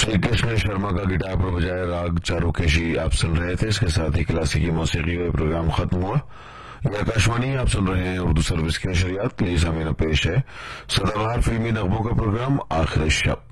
श्री कृष्ण शर्मा का गिटार पर बजाया राग चारुकेशी आप सुन रहे थे। इसके साथ ही क्लासिकी मौसीकी का प्रोग्राम खत्म हुआ। ये आकाशवाणी आप सुन रहे हैं उर्दू सर्विस की नशरियात। प्लीज हमें पेश है सदाबहार फिल्मी नगमों का प्रोग्राम आखिरी शब्द।